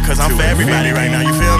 because I'm for everybody right now, you feel